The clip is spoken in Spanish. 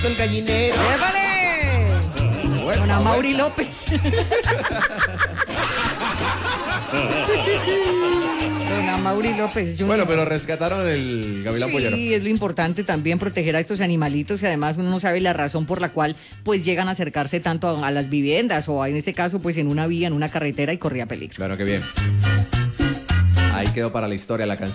el gallinero. ¡Épale! Bueno, Don Amaury López. Don Amaury López Jr. Bueno, pero rescataron el gavilán pollero. Sí, es lo importante también proteger a estos animalitos y además uno no sabe la razón por la cual pues llegan a acercarse tanto a las viviendas o en este caso pues en una vía, en una carretera y corría peligro. Claro que bien. Ahí quedó para la historia la canción.